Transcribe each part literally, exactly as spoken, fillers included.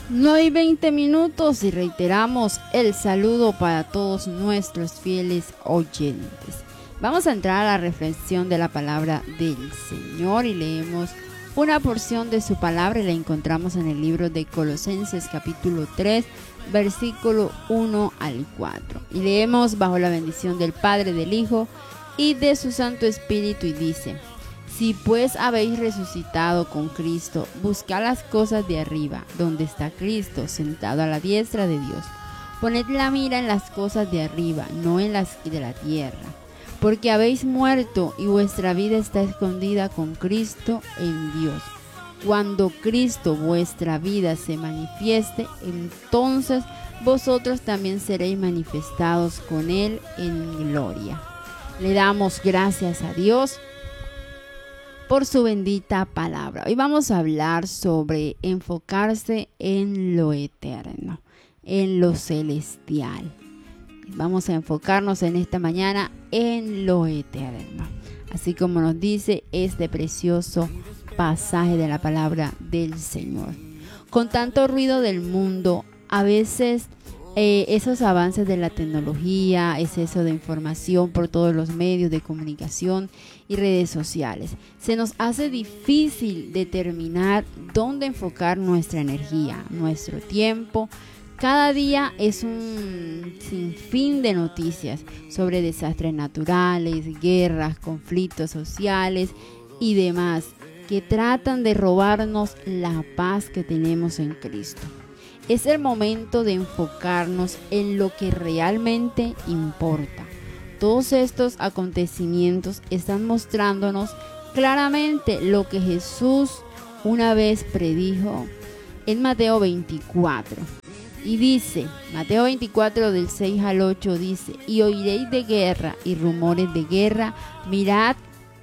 No hay veinte minutos y reiteramos el saludo para todos nuestros fieles oyentes. Vamos a entrar a la reflexión de la palabra del Señor y leemos una porción de su palabra y la encontramos en el libro de Colosenses capítulo tres, versículo uno al cuatro. Y leemos bajo la bendición del Padre, del Hijo y de su Santo Espíritu y dice: Si pues habéis resucitado con Cristo, buscad las cosas de arriba, donde está Cristo, sentado a la diestra de Dios. Poned la mira en las cosas de arriba, no en las de la tierra. Porque habéis muerto y vuestra vida está escondida con Cristo en Dios. Cuando Cristo vuestra vida se manifieste, entonces vosotros también seréis manifestados con Él en gloria. Le damos gracias a Dios por su bendita palabra. Hoy vamos a hablar sobre enfocarse en lo eterno, en lo celestial. Vamos a enfocarnos en esta mañana en lo eterno, así como nos dice este precioso pasaje de la palabra del Señor. Con tanto ruido del mundo, a veces Eh, esos avances de la tecnología, exceso de información por todos los medios de comunicación y redes sociales, se nos hace difícil determinar dónde enfocar nuestra energía, nuestro tiempo. Cada día es un sinfín de noticias sobre desastres naturales, guerras, conflictos sociales y demás que tratan de robarnos la paz que tenemos en Cristo. Es el momento de enfocarnos en lo que realmente importa. Todos estos acontecimientos están mostrándonos claramente lo que Jesús una vez predijo en Mateo veinticuatro. Y dice, Mateo veinticuatro del seis al ocho dice: Y oiréis de guerra y rumores de guerra, mirad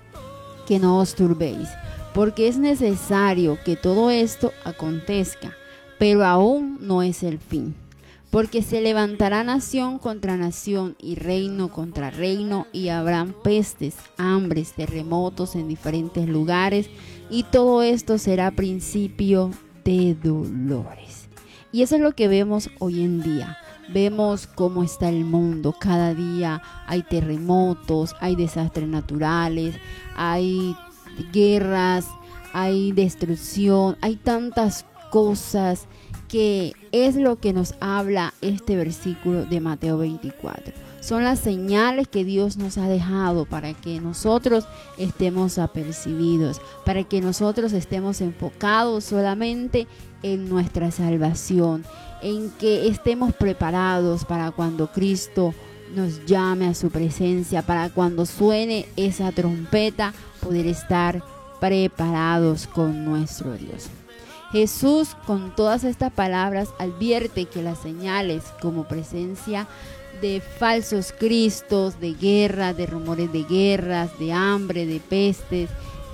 que no os turbéis, porque es necesario que todo esto acontezca, pero aún no es el fin, porque se levantará nación contra nación y reino contra reino, y habrán pestes, hambres, terremotos en diferentes lugares, y todo esto será principio de dolores. Y eso es lo que vemos hoy en día. Vemos cómo está el mundo. Cada día hay terremotos, hay desastres naturales, hay guerras, hay destrucción, hay tantas cosas cosas que es lo que nos habla este versículo de Mateo veinticuatro. Son las señales que Dios nos ha dejado para que nosotros estemos apercibidos, para que nosotros estemos enfocados solamente en nuestra salvación, en que estemos preparados para cuando Cristo nos llame a su presencia, para cuando suene esa trompeta, poder estar preparados con nuestro Dios. Jesús, con todas estas palabras, advierte que las señales como presencia de falsos cristos, de guerra, de rumores de guerras, de hambre, de pestes,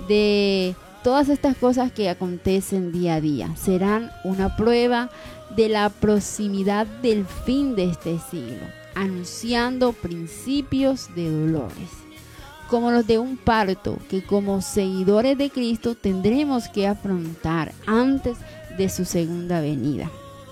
de todas estas cosas que acontecen día a día, serán una prueba de la proximidad del fin de este siglo, anunciando principios de dolores, como los de un parto que como seguidores de Cristo tendremos que afrontar antes de su segunda venida.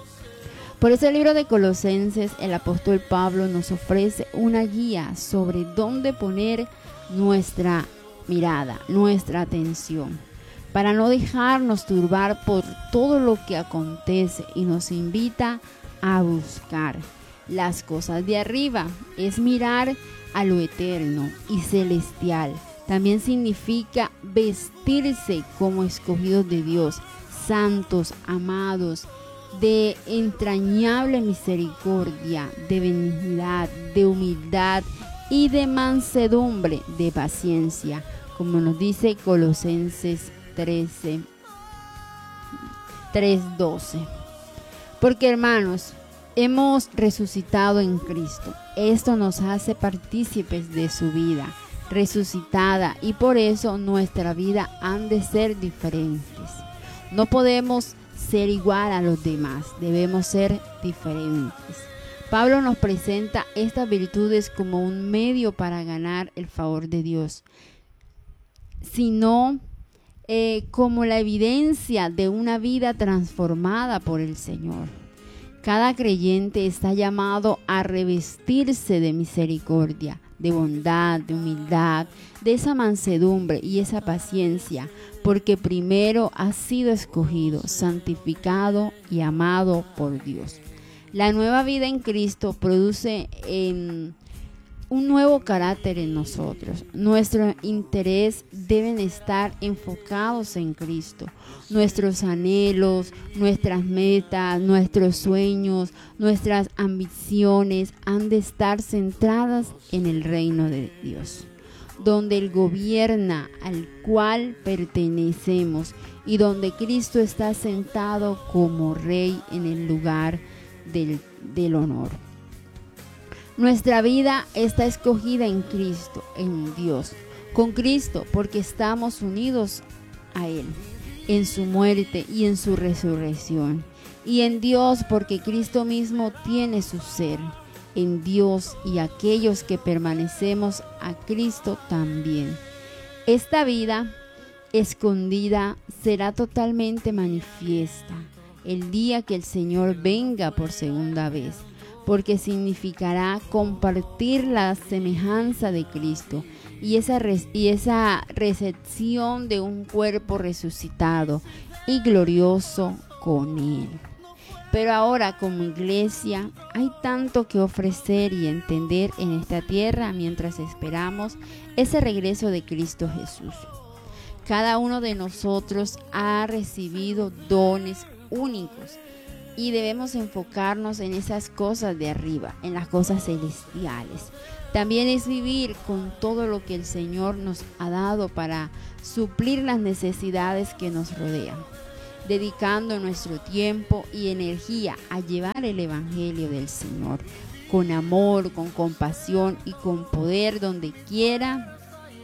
Por eso el libro de Colosenses, el apóstol Pablo nos ofrece una guía sobre dónde poner nuestra mirada, nuestra atención, para no dejarnos turbar por todo lo que acontece, y nos invita a buscar las cosas de arriba. Es mirar a lo eterno y celestial. También significa vestirse como escogidos de Dios, santos, amados, de entrañable misericordia, de benignidad, de humildad y de mansedumbre, de paciencia, como nos dice Colosenses trece, tres doce. Porque, hermanos, hemos resucitado en Cristo. Esto nos hace partícipes de su vida resucitada, y por eso nuestra vida han de ser diferentes. No podemos ser igual a los demás, debemos ser diferentes. Pablo nos presenta estas virtudes como un medio para ganar el favor de Dios. Si no eh, como la evidencia de una vida transformada por el Señor. Cada creyente está llamado a revestirse de misericordia, de bondad, de humildad, de esa mansedumbre y esa paciencia, porque primero ha sido escogido, santificado y amado por Dios. La nueva vida en Cristo produce en un nuevo carácter en nosotros. Nuestro interés deben estar enfocados en Cristo. Nuestros anhelos, nuestras metas, nuestros sueños, nuestras ambiciones han de estar centradas en el reino de Dios, donde Él gobierna, al cual pertenecemos, y donde Cristo está sentado como Rey en el lugar del, del honor. Nuestra vida está escogida en Cristo, en Dios, con Cristo, porque estamos unidos a Él, en su muerte y en su resurrección, y en Dios, porque Cristo mismo tiene su ser, en Dios, y aquellos que permanecemos a Cristo también. Esta vida escondida será totalmente manifiesta el día que el Señor venga por segunda vez, porque significará compartir la semejanza de Cristo y esa, res, y esa recepción de un cuerpo resucitado y glorioso con Él. Pero ahora, como iglesia, hay tanto que ofrecer y entender en esta tierra mientras esperamos ese regreso de Cristo Jesús. Cada uno de nosotros ha recibido dones únicos y debemos enfocarnos en esas cosas de arriba, en las cosas celestiales. También es vivir con todo lo que el Señor nos ha dado para suplir las necesidades que nos rodean, dedicando nuestro tiempo y energía a llevar el Evangelio del Señor con amor, con compasión y con poder donde quiera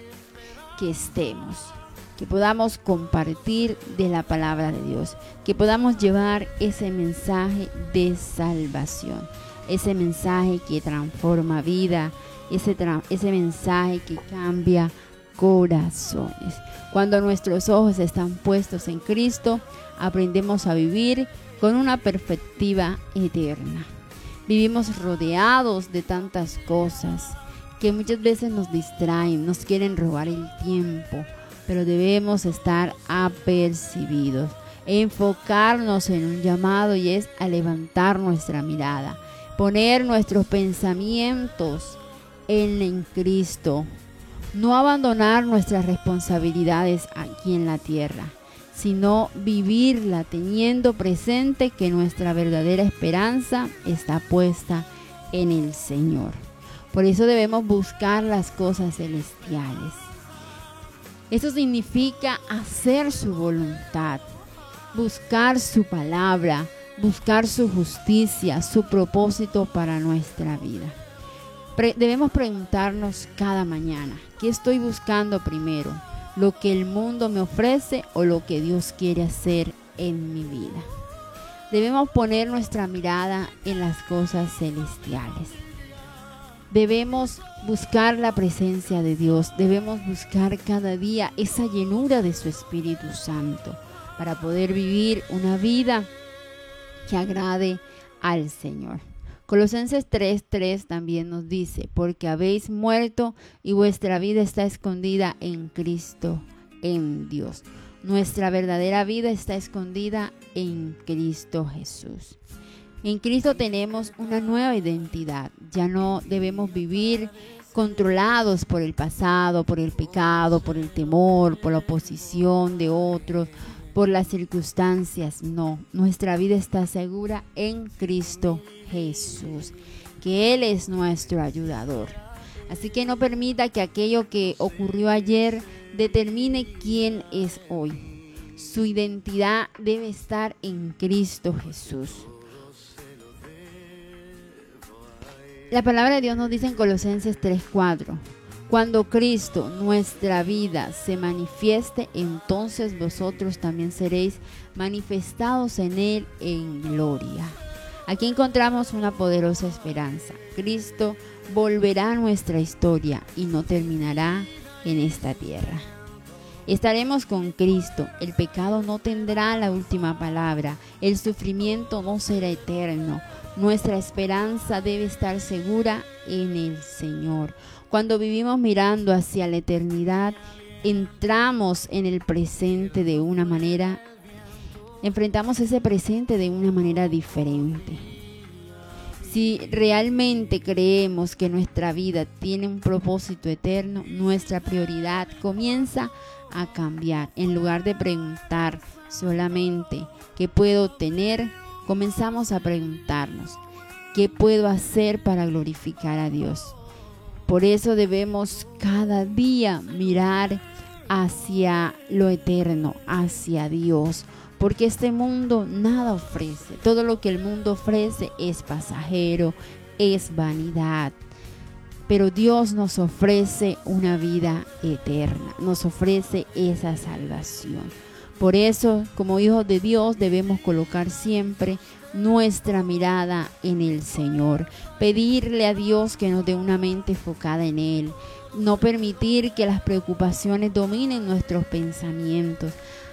que estemos. Que podamos compartir de la palabra de Dios, que podamos llevar ese mensaje de salvación, ese mensaje que transforma vida, ese, tra- ese mensaje que cambia corazones. Cuando nuestros ojos están puestos en Cristo, aprendemos a vivir con una perspectiva eterna. Vivimos rodeados de tantas cosas que muchas veces nos distraen, nos quieren robar el tiempo, pero debemos estar apercibidos, enfocarnos en un llamado, y es a levantar nuestra mirada, poner nuestros pensamientos en, en Cristo, no abandonar nuestras responsabilidades aquí en la tierra, sino vivirla teniendo presente que nuestra verdadera esperanza está puesta en el Señor. Por eso debemos buscar las cosas celestiales. Eso significa hacer su voluntad, buscar su palabra, buscar su justicia, su propósito para nuestra vida. Pre- debemos preguntarnos cada mañana, ¿qué estoy buscando primero? ¿Lo que el mundo me ofrece o lo que Dios quiere hacer en mi vida? Debemos poner nuestra mirada en las cosas celestiales. Debemos buscar la presencia de Dios, debemos buscar cada día esa llenura de su Espíritu Santo para poder vivir una vida que agrade al Señor. Colosenses tres tres también nos dice, porque habéis muerto y vuestra vida está escondida en Cristo, en Dios. Nuestra verdadera vida está escondida en Cristo Jesús. En Cristo tenemos una nueva identidad. Ya no debemos vivir controlados por el pasado, por el pecado, por el temor, por la oposición de otros, por las circunstancias. No, nuestra vida está segura en Cristo Jesús, que Él es nuestro ayudador. Así que no permita que aquello que ocurrió ayer determine quién es hoy. Su identidad debe estar en Cristo Jesús. La palabra de Dios nos dice en Colosenses tres cuatro, cuando Cristo, nuestra vida, se manifieste, entonces vosotros también seréis manifestados en Él en gloria. Aquí encontramos una poderosa esperanza. Cristo volverá a nuestra historia y no terminará en esta tierra. Estaremos con Cristo. El pecado no tendrá la última palabra. El sufrimiento no será eterno. Nuestra esperanza debe estar segura en el Señor. Cuando vivimos mirando hacia la eternidad, entramos en el presente de una manera, enfrentamos ese presente de una manera diferente. Si realmente creemos que nuestra vida tiene un propósito eterno, nuestra prioridad comienza a cambiar. En lugar de preguntar solamente ¿qué puedo tener?, comenzamos a preguntarnos ¿qué puedo hacer para glorificar a Dios? Por eso debemos cada día mirar hacia lo eterno, hacia Dios. Porque este mundo nada ofrece. Todo lo que el mundo ofrece es pasajero, es vanidad. Pero Dios nos ofrece una vida eterna, nos ofrece esa salvación. Por eso, como hijos de Dios, debemos colocar siempre nuestra mirada en el Señor. Pedirle a Dios que nos dé una mente enfocada en Él. No permitir que las preocupaciones dominen nuestros pensamientos.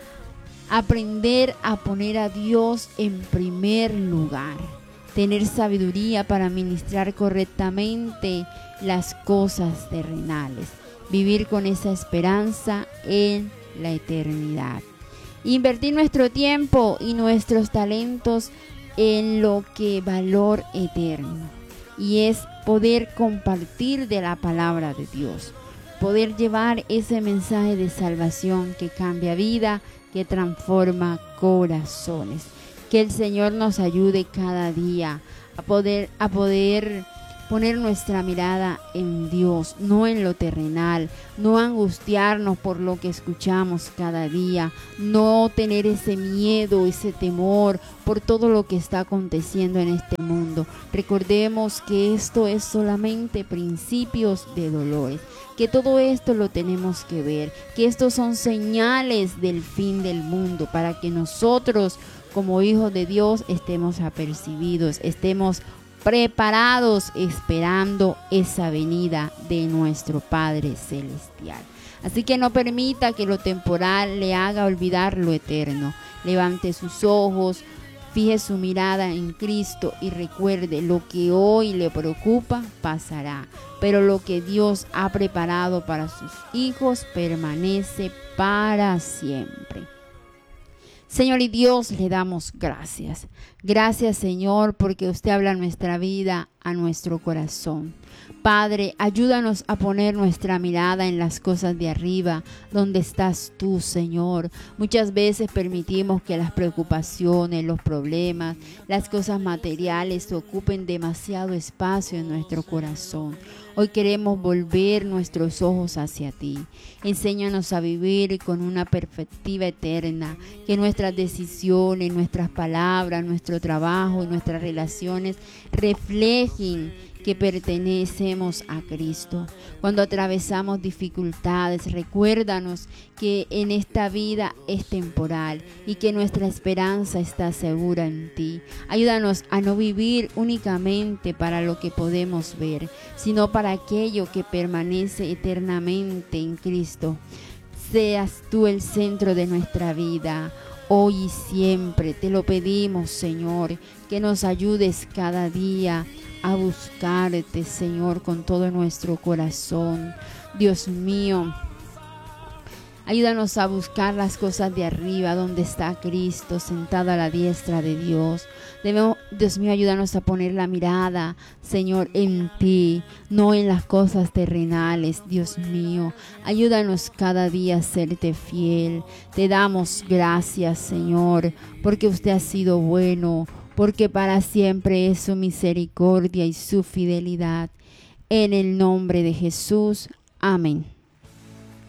Aprender a poner a Dios en primer lugar, tener sabiduría para administrar correctamente las cosas terrenales, vivir con esa esperanza en la eternidad, invertir nuestro tiempo y nuestros talentos en lo que valor eterno, y es poder compartir de la palabra de Dios, poder llevar ese mensaje de salvación que cambia vida, que transforma corazones. Que el Señor nos ayude cada día a poder, a poder poner nuestra mirada en Dios, no en lo terrenal, no angustiarnos por lo que escuchamos cada día, no tener ese miedo, ese temor por todo lo que está aconteciendo en este mundo. Recordemos que esto es solamente principios de dolores, que todo esto lo tenemos que ver, que estos son señales del fin del mundo para que nosotros como hijos de Dios estemos apercibidos, estemos preparados esperando esa venida de nuestro Padre Celestial. Así que no permita que lo temporal le haga olvidar lo eterno. Levante sus ojos, fije su mirada en Cristo y recuerde, lo que hoy le preocupa pasará, pero lo que Dios ha preparado para sus hijos permanece para siempre. Señor y Dios, le damos gracias. Gracias, Señor, porque usted habla a nuestra vida, a nuestro corazón. Padre, ayúdanos a poner nuestra mirada en las cosas de arriba, donde estás tú, Señor. Muchas veces permitimos que las preocupaciones, los problemas, las cosas materiales ocupen demasiado espacio en nuestro corazón. Hoy queremos volver nuestros ojos hacia ti. Enséñanos a vivir con una perspectiva eterna, que nuestras decisiones, nuestras palabras, nuestro trabajo y nuestras relaciones reflejen que pertenecemos a Cristo. Cuando atravesamos dificultades, recuérdanos que en esta vida es temporal y que nuestra esperanza está segura en ti. Ayúdanos a no vivir únicamente para lo que podemos ver, sino para aquello que permanece eternamente en Cristo. Seas tú el centro de nuestra vida. Hoy y siempre te lo pedimos, Señor, que nos ayudes cada día a buscarte, Señor, con todo nuestro corazón. Dios mío, ayúdanos a buscar las cosas de arriba, donde está Cristo sentado a la diestra de Dios. Debemos, Dios mío, ayúdanos a poner la mirada, Señor, en ti, no en las cosas terrenales. Dios mío, ayúdanos cada día a serte fiel. Te damos gracias, Señor, porque usted ha sido bueno, porque para siempre es su misericordia y su fidelidad. En el nombre de Jesús, amén.